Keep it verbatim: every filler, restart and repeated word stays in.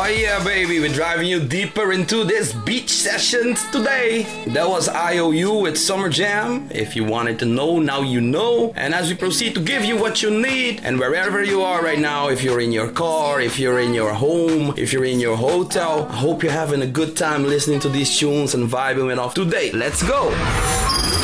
Oh yeah, baby, we're driving you deeper into this beach sessions today. That was I O U with Summer Jam. If you wanted to know, now you know. And as we proceed to give you what you need, and wherever you are right now, if you're in your car, if you're in your home, if you're in your hotel, I hope you're having a good time listening to these tunes and vibing it off today. Let's go!